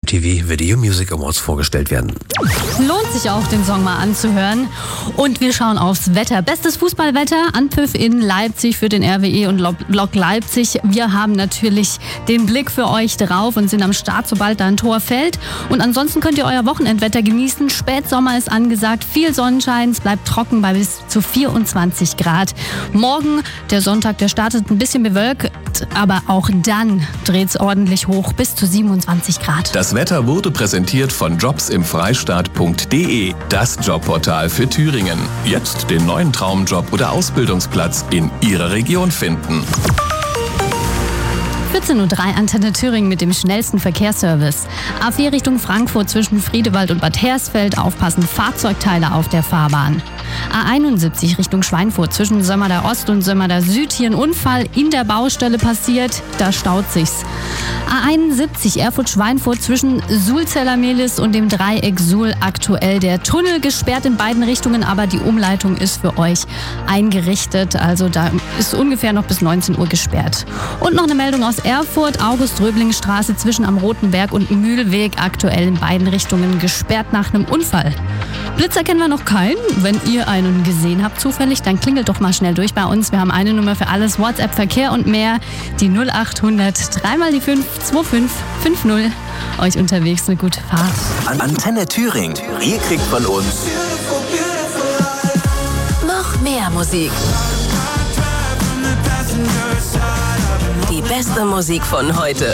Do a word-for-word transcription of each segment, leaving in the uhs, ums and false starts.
T V Video Music Awards vorgestellt werden. Lohnt sich auch, den Song mal anzuhören. Und wir schauen aufs Wetter. Bestes Fußballwetter, Anpfiff in Leipzig für den R W E und Lok Leipzig. Wir haben natürlich den Blick für euch drauf und sind am Start, sobald da ein Tor fällt. Und ansonsten könnt ihr euer Wochenendwetter genießen. Spätsommer ist angesagt, viel Sonnenschein, es bleibt trocken bei bis zu vierundzwanzig Grad. Morgen, der Sonntag, der startet ein bisschen bewölkt, aber auch dann dreht es ordentlich hoch, bis zu siebenundzwanzig Grad. Das Wetter wurde präsentiert von jobs im freistaat punkt de, das Jobportal für Thüringen. Jetzt den neuen Traumjob oder Ausbildungsplatz in Ihrer Region finden. vierzehn Uhr drei Antenne Thüringen mit dem schnellsten Verkehrsservice. A vier Richtung Frankfurt zwischen Friedewald und Bad Hersfeld. Aufpassen, Fahrzeugteile auf der Fahrbahn. A einundsiebzig Richtung Schweinfurt zwischen Sömmerda Ost und Sömmerda Süd. Hier ein Unfall in der Baustelle passiert. Da staut sich's. A einundsiebzig Erfurt-Schweinfurt zwischen Sulzeller-Mehlis und dem Dreieck Suhl aktuell der Tunnel gesperrt in beiden Richtungen, aber die Umleitung ist für euch eingerichtet. Also da ist ungefähr noch bis neunzehn Uhr gesperrt. Und noch eine Meldung aus Erfurt, August-Röbling-Straße zwischen am Roten Berg und Mühlweg, aktuell in beiden Richtungen gesperrt nach einem Unfall. Blitzer kennen wir noch keinen. Wenn ihr einen gesehen habt zufällig, dann klingelt doch mal schnell durch bei uns. Wir haben eine Nummer für alles, WhatsApp, Verkehr und mehr, die null achthundert, dreimal die fünf, zwei fünf fünf null. Euch unterwegs eine gute Fahrt. An Antenne Thüringen, ihr kriegt von uns noch mehr Musik. Die beste Musik von heute.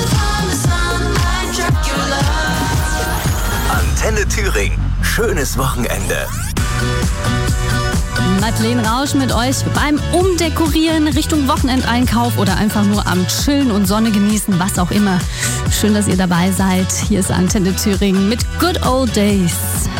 Antenne Thüringen. Schönes Wochenende. Madeleine Rausch mit euch beim Umdekorieren Richtung Wochenendeinkauf oder einfach nur am Chillen und Sonne genießen, was auch immer. Schön, dass ihr dabei seid. Hier ist Antenne Thüringen mit Good Old Days.